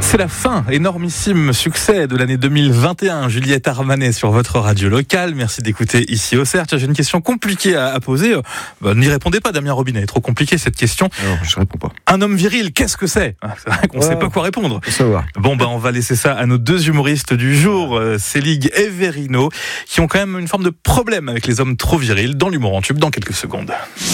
C'est la fin, énormissime succès de l'année 2021. Juliette Armanet sur votre radio locale. Merci d'écouter Ici Auxerre. Tiens, j'ai une question compliquée à poser. N'y répondez pas, Damien Robinet. Trop compliqué cette question. Non, je réponds pas. Un homme viril, qu'est-ce que c'est ? C'est vrai qu'on ne sait pas quoi répondre. Faut savoir. Bon, on va laisser ça à nos deux humoristes du jour, Célig et Verino, qui ont quand même une forme de problème avec les hommes trop virils dans l'humour en tube dans quelques secondes.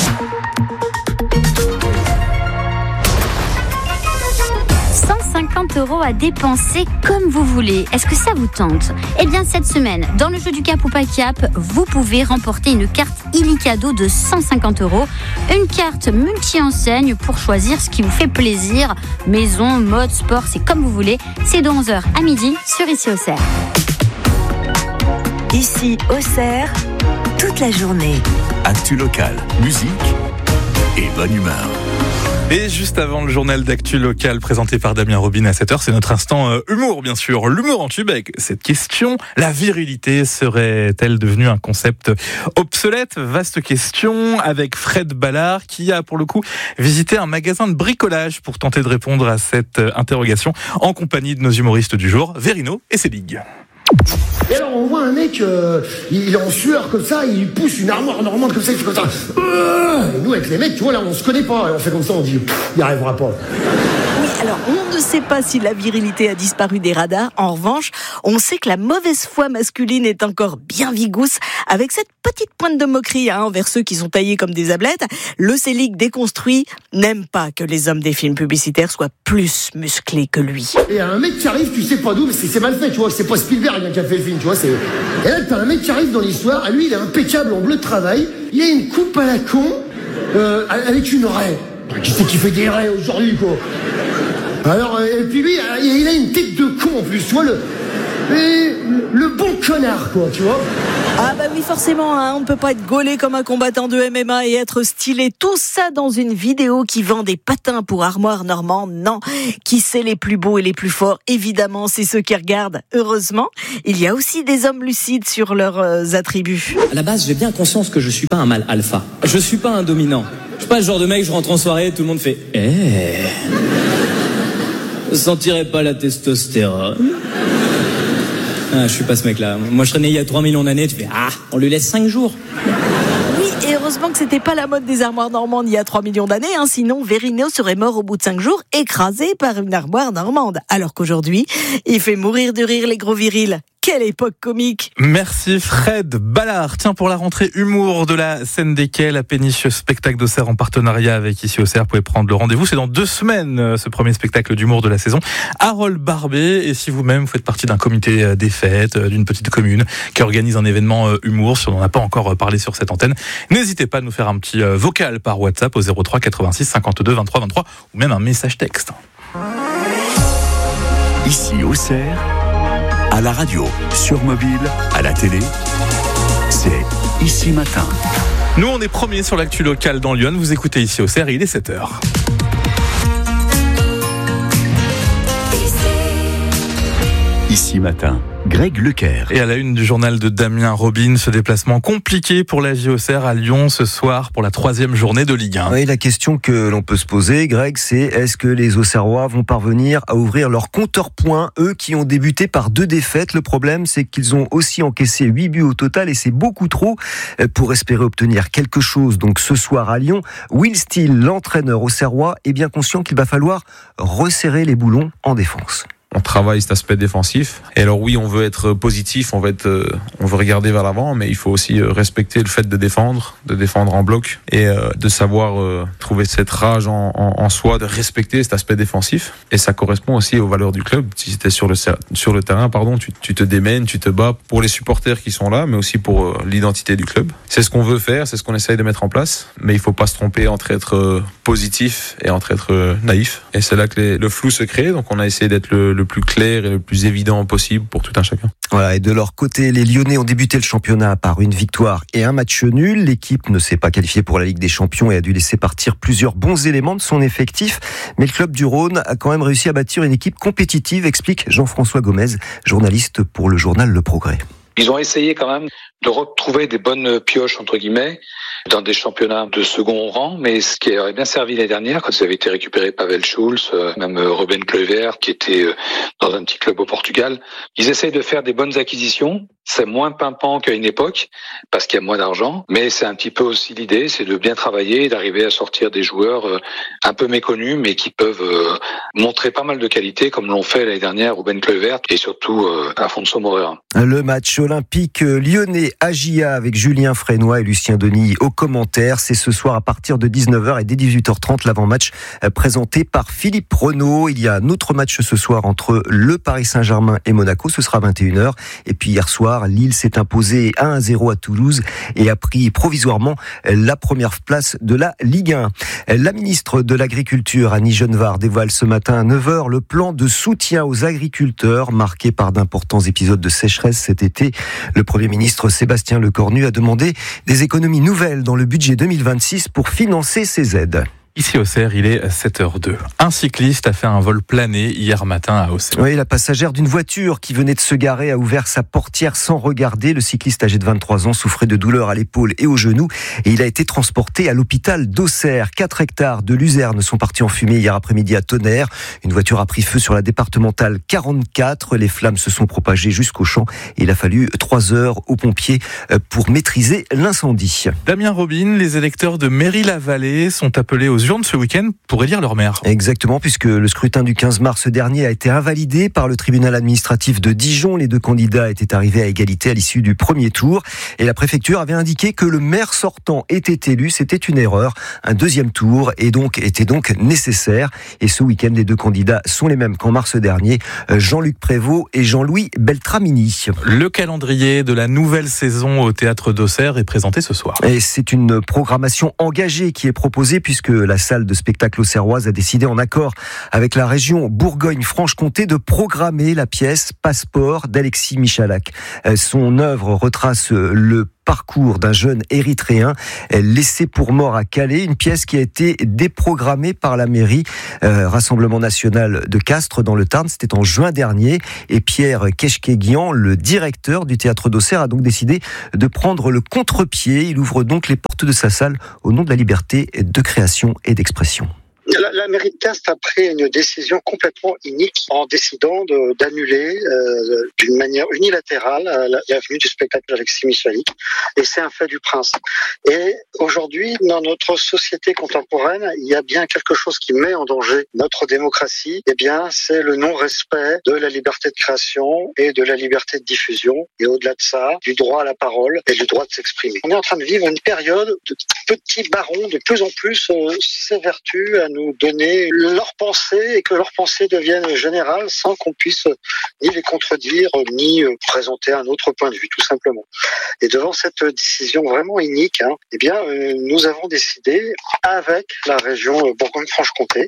€150 à dépenser comme vous voulez. Est-ce que ça vous tente ? Eh bien, cette semaine, dans le jeu du Cap ou pas Cap, vous pouvez remporter une carte illicadeau de 150 €. Une carte multi-enseigne pour choisir ce qui vous fait plaisir. Maison, mode, sport, c'est comme vous voulez. C'est de 11h à midi sur Ici Auxerre. Ici Auxerre, toute la journée. Actu locale, musique et bonne humeur. Et juste avant le journal d'actu local présenté par Damien Robinet à 7h, c'est notre instant humour, bien sûr. L'humour en tube avec cette question. La virilité serait-elle devenue un concept obsolète ? Vaste question avec Fred Ballard qui a pour le coup visité un magasin de bricolage pour tenter de répondre à cette interrogation en compagnie de nos humoristes du jour, Verino et Célig. Et alors on voit un mec, il est en sueur comme ça, il pousse une armoire normande comme ça, il fait comme ça. Et nous avec les mecs, tu vois là, on se connaît pas, et on fait comme ça, on dit, il n'y arrivera pas. Oui, alors on ne sait pas si la virilité a disparu des radars. En revanche, on sait que la mauvaise foi masculine est encore bien vigousse, avec cette petite pointe de moquerie envers ceux qui sont taillés comme des ablettes. Le Célig déconstruit n'aime pas que les hommes des films publicitaires soient plus musclés que lui. Et un mec qui arrive, tu sais pas d'où, mais c'est mal fait, tu vois, c'est pas Spielberg qui a fait le film, tu vois, c'est... Et là t'as un mec qui arrive dans l'histoire, lui il est impeccable en bleu de travail, il a une coupe à la con, avec une raie. Qui c'est qui fait des raies aujourd'hui, quoi? Alors, et puis lui, il a une tête de con en plus, tu vois, le bon connard, quoi, tu vois. Ah bah oui, forcément, on ne peut pas être gaulé comme un combattant de MMA et être stylé. Tout ça dans une vidéo qui vend des patins pour armoire normande. Non, qui c'est les plus beaux et les plus forts ? Évidemment, c'est ceux qui regardent. Heureusement, il y a aussi des hommes lucides sur leurs attributs. À la base, j'ai bien conscience que je suis pas un mâle alpha. Je suis pas un dominant. Je suis pas le genre de mec, je rentre en soirée, tout le monde fait Je sentirais pas la testostérone. Je suis pas ce mec-là. Moi, je serais né il y a 3 millions d'années, tu fais on lui laisse 5 jours. Oui, et heureusement que c'était pas la mode des armoires normandes il y a 3 millions d'années, sinon Verino serait mort au bout de 5 jours, écrasé par une armoire normande. Alors qu'aujourd'hui, il fait mourir de rire les gros virils. Quelle époque comique! Merci Fred Ballard. Tiens, pour la rentrée humour de la scène des quais, la péniche spectacle d'Auxerre en partenariat avec Ici Auxerre, vous pouvez prendre le rendez-vous. C'est dans 2 semaines, ce premier spectacle d'humour de la saison. Harold Barbet, et si vous-même vous faites partie d'un comité des fêtes, d'une petite commune qui organise un événement humour, si on n'en a pas encore parlé sur cette antenne, n'hésitez pas à nous faire un petit vocal par WhatsApp au 03 86 52 23 23 ou même un message texte. Ici Auxerre, à la radio, sur mobile, à la télé, c'est Ici Matin. Nous, on est premiers sur l'actu locale dans Lyon. Vous écoutez Ici Auxerre et il est 7h. Ici Matin, Greg Leclerc. Et à la une du journal de Damien Robin, ce déplacement compliqué pour la JO Auxerre à Lyon ce soir pour la 3e journée de Ligue 1. Oui, la question que l'on peut se poser, Greg, c'est est-ce que les Auxerrois vont parvenir à ouvrir leur compteur points, eux qui ont débuté par 2 défaites. Le problème, c'est qu'ils ont aussi encaissé 8 buts au total et c'est beaucoup trop pour espérer obtenir quelque chose. Donc ce soir à Lyon, Will Steele, l'entraîneur auxerrois, est bien conscient qu'il va falloir resserrer les boulons en défense. On travaille cet aspect défensif. Et alors oui, on veut être positif, on veut regarder vers l'avant, mais il faut aussi respecter le fait de défendre en bloc et de savoir trouver cette rage en soi, de respecter cet aspect défensif. Et ça correspond aussi aux valeurs du club. Si tu es sur le terrain, tu te démènes, tu te bats pour les supporters qui sont là, mais aussi pour l'identité du club. C'est ce qu'on veut faire, c'est ce qu'on essaye de mettre en place, mais il faut pas se tromper entre être positif et entre être naïf. Et c'est là que le flou se crée, donc on a essayé d'être le plus clair et le plus évident possible pour tout un chacun. Voilà, et de leur côté, les Lyonnais ont débuté le championnat par une victoire et un match nul. L'équipe ne s'est pas qualifiée pour la Ligue des Champions et a dû laisser partir plusieurs bons éléments de son effectif. Mais le club du Rhône a quand même réussi à bâtir une équipe compétitive, explique Jean-François Gomez, journaliste pour le journal Le Progrès. Ils ont essayé quand même de retrouver des bonnes pioches, entre guillemets, dans des championnats de second rang, mais ce qui aurait bien servi l'année dernière, quand ils avaient été récupérés Pavel Schulz, même Ruben Kluivert, qui était dans un petit club au Portugal, ils essayent de faire des bonnes acquisitions. C'est moins pimpant qu'à une époque, parce qu'il y a moins d'argent, mais c'est un petit peu aussi l'idée, c'est de bien travailler et d'arriver à sortir des joueurs un peu méconnus, mais qui peuvent montrer pas mal de qualité, comme l'ont fait l'année dernière Ruben Kluivert et surtout Afonso Moreira. Le match olympique lyonnais à GIA avec Julien Frénois et Lucien Denis aux commentaires. C'est ce soir à partir de 19h et dès 18h30, l'avant-match présenté par Philippe Renaud. Il y a un autre match ce soir entre le Paris Saint-Germain et Monaco, ce sera 21h. Et puis hier soir, Lille s'est imposé 1-0 à Toulouse et a pris provisoirement la première place de la Ligue 1. La ministre de l'Agriculture, Annie Genevard, dévoile ce matin à 9h le plan de soutien aux agriculteurs marqué par d'importants épisodes de sécheresse cet été. Le Premier ministre Sébastien Lecornu a demandé des économies nouvelles dans le budget 2026 pour financer ces aides. Ici au Auxerre, il est 7h02. Un cycliste a fait un vol plané hier matin à Auxerre. Oui, la passagère d'une voiture qui venait de se garer a ouvert sa portière sans regarder. Le cycliste âgé de 23 ans souffrait de douleurs à l'épaule et au genou et il a été transporté à l'hôpital d'Auxerre. 4 hectares de luzerne sont partis en fumée hier après-midi à Tonnerre. Une voiture a pris feu sur la départementale 44. Les flammes se sont propagées jusqu'au champ et il a fallu 3 heures aux pompiers pour maîtriser l'incendie. Damien Robin, les électeurs de Méry-la-Vallée sont appelés aux urnes ce week-end pour élire leur maire. Exactement, puisque le scrutin du 15 mars dernier a été invalidé par le tribunal administratif de Dijon. Les deux candidats étaient arrivés à égalité à l'issue du premier tour. Et la préfecture avait indiqué que le maire sortant était élu. C'était une erreur. Un deuxième tour était donc nécessaire. Et ce week-end, les deux candidats sont les mêmes qu'en mars dernier. Jean-Luc Prévost et Jean-Louis Beltramini. Le calendrier de la nouvelle saison au théâtre d'Auxerre est présenté ce soir. Et c'est une programmation engagée qui est proposée puisque la salle de spectacle auxerroise a décidé en accord avec la région Bourgogne-Franche-Comté de programmer la pièce Passeport d'Alexis Michalak. Son œuvre retrace le parcours d'un jeune érythréen laissé pour mort à Calais, une pièce qui a été déprogrammée par la mairie Rassemblement National de Castres dans le Tarn, c'était en juin dernier, et Pierre Keshkeguian, le directeur du théâtre d'Auxerre, a donc décidé de prendre le contre-pied. Il ouvre donc les portes de sa salle au nom de la liberté de création et d'expression. La mairie de Castres a pris une décision complètement inique en décidant d'annuler d'une manière unilatérale la venue du spectacle d'Alexis Michalak. Et c'est un fait du prince. Et aujourd'hui, dans notre société contemporaine, il y a bien quelque chose qui met en danger notre démocratie. Eh bien, c'est le non-respect de la liberté de création et de la liberté de diffusion. Et au-delà de ça, du droit à la parole et du droit de s'exprimer. On est en train de vivre une période de petits barons de plus en plus s'évertuent à nous donner leurs pensées et que leurs pensées deviennent générales sans qu'on puisse ni les contredire ni présenter un autre point de vue, tout simplement. Et devant cette décision vraiment inique, nous avons décidé, avec la région Bourgogne-Franche-Comté,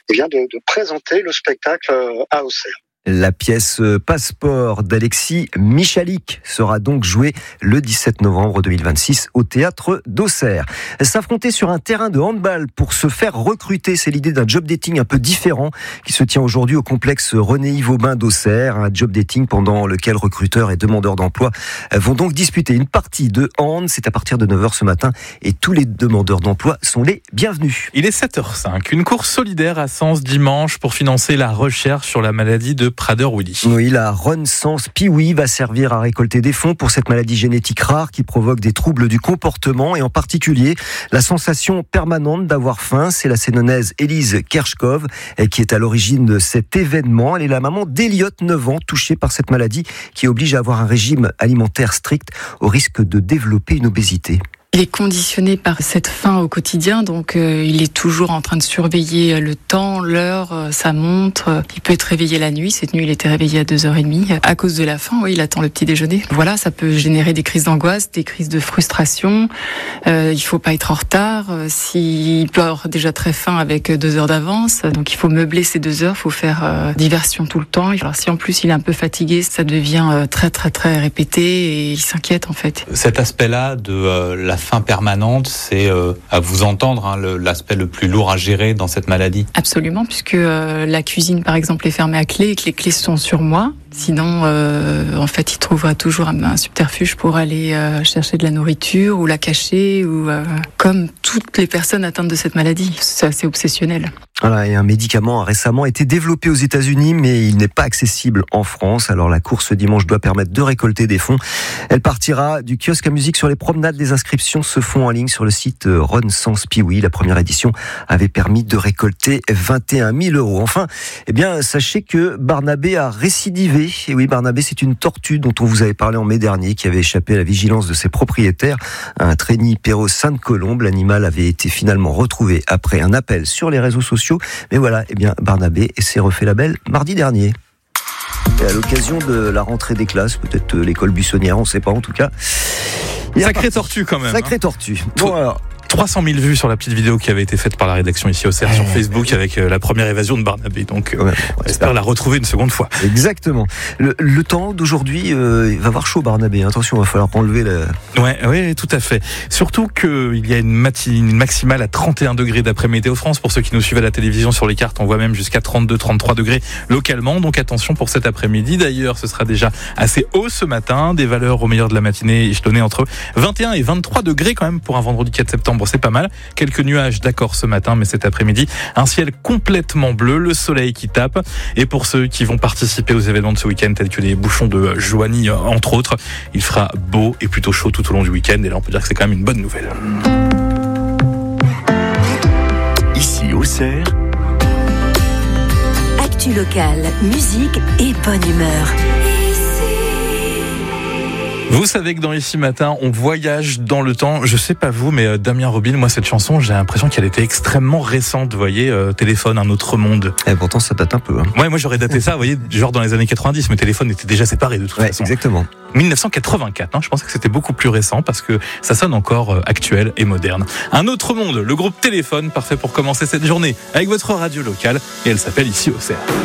de présenter le spectacle à Auxerre. La pièce Passeport d'Alexis Michalak sera donc jouée le 17 novembre 2026 au théâtre d'Auxerre. S'affronter sur un terrain de handball pour se faire recruter, c'est l'idée d'un job dating un peu différent qui se tient aujourd'hui au complexe René-Yves Aubin d'Auxerre. Un job dating pendant lequel recruteurs et demandeurs d'emploi vont donc disputer une partie de hand. C'est à partir de 9h ce matin et tous les demandeurs d'emploi sont les bienvenus. Il est 7h05. Une course solidaire à Sens dimanche pour financer la recherche sur la maladie de Prader-Willi. Oui, la Run Sens Piwi va servir à récolter des fonds pour cette maladie génétique rare qui provoque des troubles du comportement et en particulier la sensation permanente d'avoir faim. C'est la sénonaise Élise Kershkov qui est à l'origine de cet événement. Elle est la maman d'Eliott, 9 ans, touchée par cette maladie qui oblige à avoir un régime alimentaire strict au risque de développer une obésité. Il est conditionné par cette faim au quotidien, donc il est toujours en train de surveiller le temps, l'heure, sa montre. Il peut être réveillé la nuit. Cette nuit, il était réveillé à 2h30. À cause de la faim, oui, il attend le petit déjeuner. Voilà, ça peut générer des crises d'angoisse, des crises de frustration. Il faut pas être en retard. S'il peut avoir déjà très faim avec 2 heures d'avance, donc il faut meubler ces 2 heures, il faut faire diversion tout le temps. Alors si en plus il est un peu fatigué, ça devient très très très répété et il s'inquiète en fait. Cet aspect-là de la faim permanente, c'est à vous entendre l'aspect le plus lourd à gérer dans cette maladie. Absolument, puisque la cuisine par exemple est fermée à clé et que les clés sont sur moi. Sinon, en fait, il trouvera toujours un subterfuge pour aller chercher de la nourriture ou la cacher, ou comme toutes les personnes atteintes de cette maladie. C'est assez obsessionnel. Voilà, et un médicament a récemment été développé aux États-Unis, mais il n'est pas accessible en France. Alors la course dimanche doit permettre de récolter des fonds. Elle partira du kiosque à musique sur les promenades. Les inscriptions se font en ligne sur le site Run Sans Piwi. La première édition avait permis de récolter 21 000 €. Enfin, sachez que Barnabé a récidivé. Et oui, Barnabé, c'est une tortue dont on vous avait parlé en mai dernier, qui avait échappé à la vigilance de ses propriétaires. Un traînis Perros Sainte-Colombe. L'animal avait été finalement retrouvé après un appel sur les réseaux sociaux. Mais voilà, Barnabé s'est refait la belle mardi dernier. Et à l'occasion de la rentrée des classes, peut-être l'école buissonnière, on ne sait pas en tout cas. Sacrée tortue quand même. Sacrée tortue. Bon alors. 300 000 vues sur la petite vidéo qui avait été faite par la rédaction ici au CERF sur Facebook avec la première évasion de Barnabé. Donc, j'espère la retrouver une seconde fois. Exactement. Le temps d'aujourd'hui, il va avoir chaud, Barnabé. Attention, il va falloir enlever Oui, tout à fait. Surtout qu'il y a une maximale à 31 degrés d'après Météo France. Pour ceux qui nous suivent à la télévision sur les cartes, on voit même jusqu'à 32-33 degrés localement. Donc attention pour cet après-midi. D'ailleurs, ce sera déjà assez haut ce matin. Des valeurs au meilleur de la matinée échelonnées entre 21 et 23 degrés quand même pour un vendredi 4 septembre. C'est pas mal. Quelques nuages, d'accord, ce matin, mais cet après-midi, un ciel complètement bleu, le soleil qui tape. Et pour ceux qui vont participer aux événements de ce week-end, tels que les bouchons de Joigny, entre autres, il fera beau et plutôt chaud tout au long du week-end. Et là, on peut dire que c'est quand même une bonne nouvelle. Ici, au CERF. Actu locale, musique et bonne humeur. Vous savez que dans Ici Matin, on voyage dans le temps. Je sais pas vous, mais Damien Robin, moi, cette chanson, j'ai l'impression qu'elle était extrêmement récente. Vous voyez, Téléphone, un autre monde. Et pourtant, ça date un peu. Ouais, moi, j'aurais daté ça, vous voyez, genre dans les années 90. Mais Téléphone était déjà séparé de toute façon. Exactement. 1984, je pensais que c'était beaucoup plus récent parce que ça sonne encore actuel et moderne. Un autre monde, le groupe Téléphone, parfait pour commencer cette journée avec votre radio locale. Et elle s'appelle Ici au CERF.